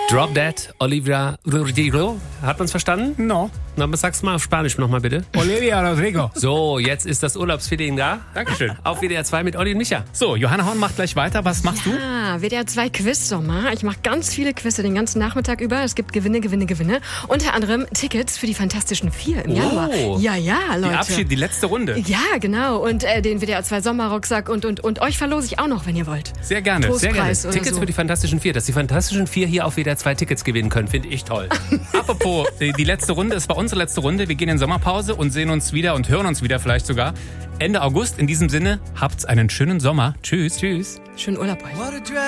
Drop Dead, Olivia Rodrigo. Hat man's verstanden? No. Na, sag's mal auf Spanisch nochmal bitte. Olivia Rodrigo. So, jetzt ist das Urlaubsfeeling da. Dankeschön. Auf WDR 2 mit Olli und Micha. So, Johanna Horn macht gleich weiter. Was machst du? Ah, WDR 2 Quiz-Sommer. Ich mache ganz viele Quizze den ganzen Nachmittag über. Es gibt Gewinne. Unter anderem Tickets für die Fantastischen Vier im Januar. Ja, Leute. Die Abschied, die letzte Runde. Ja, genau. Und den WDR 2 Sommerrucksack und euch verlose ich auch noch, wenn ihr wollt. Sehr gerne, sehr gerne. Trostpreis oder Tickets so. für die Fantastischen Vier. Dass die Fantastischen Vier hier auf WDR 2 Tickets gewinnen können, finde ich toll. Apropos, die letzte Runde ist bei unsere letzte Runde. Wir gehen in Sommerpause und sehen uns wieder und hören uns wieder vielleicht sogar Ende August. In diesem Sinne, habt's einen schönen Sommer. Tschüss. Tschüss. Schönen Urlaub euch.